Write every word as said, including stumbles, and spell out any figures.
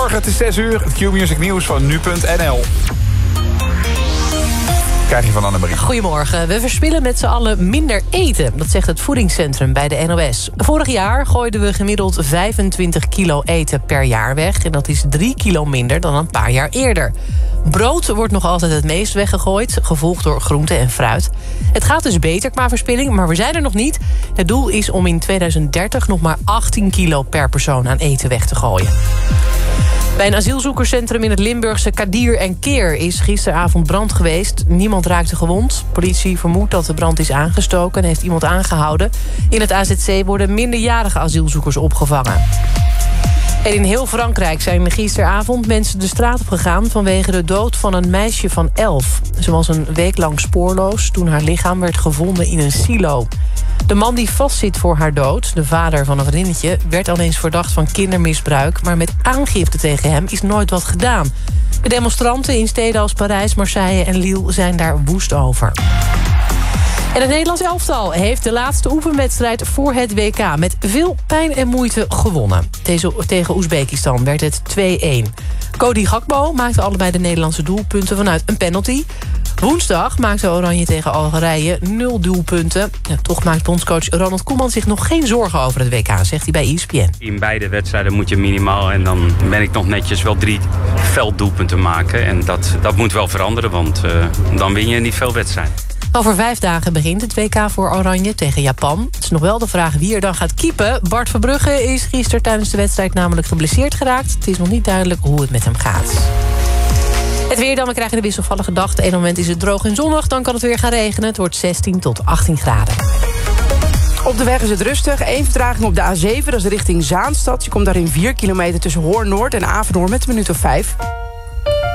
Goedemorgen, het is zes uur. Het Q-Music nieuws van nu punt n l. Krijg je van Annemarie. Goedemorgen. We verspillen met z'n allen minder eten. Dat zegt het voedingscentrum bij de N O S. Vorig jaar gooiden we gemiddeld vijfentwintig kilo eten per jaar weg. En dat is drie kilo minder dan een paar jaar eerder. Brood wordt nog altijd het meest weggegooid, gevolgd door groente en fruit. Het gaat dus beter qua verspilling, maar we zijn er nog niet. Het doel is om in tweeduizend dertig nog maar achttien kilo per persoon aan eten weg te gooien. Bij een asielzoekerscentrum in het Limburgse Kadir en Keer is gisteravond brand geweest. Niemand raakte gewond. Politie vermoedt dat de brand is aangestoken en heeft iemand aangehouden. In het A Z C worden minderjarige asielzoekers opgevangen. En in heel Frankrijk zijn gisteravond mensen de straat op gegaan vanwege de dood van een meisje van elf. Ze was een week lang spoorloos toen haar lichaam werd gevonden in een silo. De man die vastzit voor haar dood, de vader van een vriendinnetje, werd al eens verdacht van kindermisbruik, maar met aangifte tegen hem is nooit wat gedaan. De demonstranten in steden als Parijs, Marseille en Lille zijn daar woest over. En het Nederlands elftal heeft de laatste oefenwedstrijd voor het W K met veel pijn en moeite gewonnen. Tegen Oezbekistan werd het twee-een. Cody Gakpo maakte allebei de Nederlandse doelpunten vanuit een penalty. Woensdag maakte Oranje tegen Algerije nul doelpunten. Ja, toch maakt bondscoach Ronald Koeman zich nog geen zorgen over het W K, zegt hij bij E S P N. In beide wedstrijden moet je minimaal, en dan ben ik nog netjes, wel drie velddoelpunten maken. En dat, dat moet wel veranderen, want uh, dan win je niet veel wedstrijden. Over vijf dagen begint het W K voor Oranje tegen Japan. Het is nog wel de vraag wie er dan gaat keepen. Bart Verbrugge is gisteren tijdens de wedstrijd namelijk geblesseerd geraakt. Het is nog niet duidelijk hoe het met hem gaat. Het weer dan, we krijgen een wisselvallige dag. Op een moment is het droog en zonnig, dan kan het weer gaan regenen. Het wordt zestien tot achttien graden. Op de weg is het rustig. Eén vertraging op de A zeven, dat is de richting Zaanstad. Je komt daar in vier kilometer tussen Hoorn Noord en Avenhoorn met een minuut of vijf.